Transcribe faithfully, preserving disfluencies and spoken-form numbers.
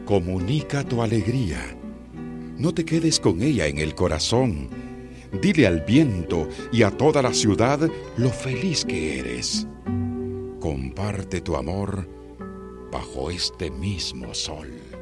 Comunica tu alegría. No te quedes con ella en el corazón. Dile al viento y a toda la ciudad lo feliz que eres. Comparte tu amor bajo este mismo sol.